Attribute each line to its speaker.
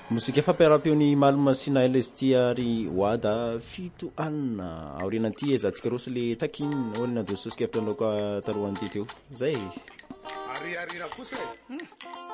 Speaker 1: Musika fampiarapeo ny maluma sina LST ary wada fito anna aoriananty ezatsika rosy le takiny olona dososka eftra anao ka taroan'ity teo zay
Speaker 2: ari kosa